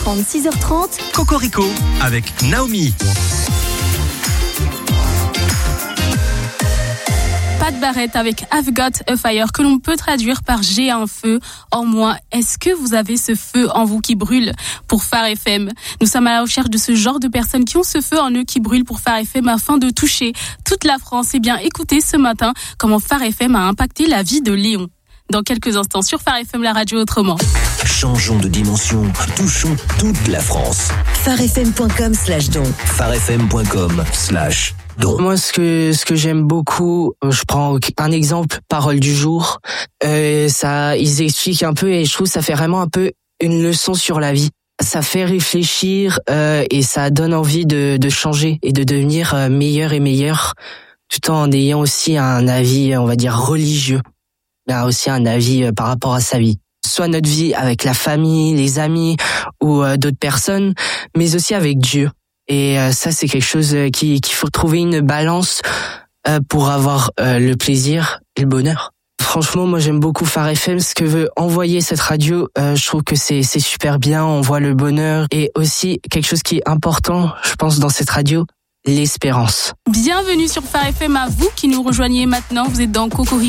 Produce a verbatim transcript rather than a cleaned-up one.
trente, six heures trente. Cocorico avec Naomi. Pat Barrett avec I've Got a Fire, que l'on peut traduire par j'ai un feu en moi. Est-ce que vous avez ce feu en vous qui brûle pour Phare F M? Nous sommes à la recherche de ce genre de personnes qui ont ce feu en eux qui brûle pour Phare F M afin de toucher toute la France. Eh bien, écoutez ce matin comment Phare F M a impacté la vie de Léon. Dans quelques instants sur Phare F M, la radio autrement. Changeons de dimension, touchons toute la France. pharefm.com slash don. pharefm.com slash don. Moi, ce que ce que j'aime beaucoup, je prends un exemple, Parole du jour. Euh, ça, ils expliquent un peu et je trouve que ça fait vraiment un peu une leçon sur la vie. Ça fait réfléchir euh, et ça donne envie de de changer et de devenir euh, meilleur et meilleur, tout en ayant aussi un avis, on va dire, religieux. Il a aussi un avis euh, par rapport à sa vie. Soit notre vie avec la famille, les amis ou euh, d'autres personnes, mais aussi avec Dieu. Et euh, ça, c'est quelque chose euh, qui qu'il faut trouver une balance euh, pour avoir euh, le plaisir et le bonheur. Franchement, moi, j'aime beaucoup Phare F M. Ce que veut envoyer cette radio, euh, je trouve que c'est c'est super bien. On voit le bonheur et aussi quelque chose qui est important, je pense, dans cette radio, l'espérance. Bienvenue sur Phare F M à vous qui nous rejoignez maintenant. Vous êtes dans Cocorico.